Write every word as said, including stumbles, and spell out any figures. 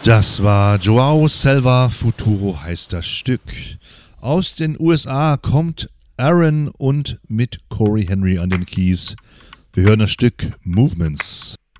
Das war Joao Selva, Futuro heißt das Stück. Aus den U S A kommt Aaron und mit Corey Henry an den Keys. Wir hören das Stück Movements.